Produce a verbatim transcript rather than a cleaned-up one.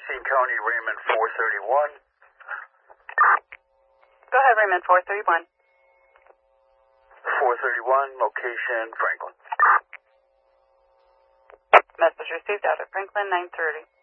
Racine County, Raymond four thirty-one. Go ahead, Raymond four thirty-one. four thirty-one, location Franklin. Message received out at Franklin nine thirty.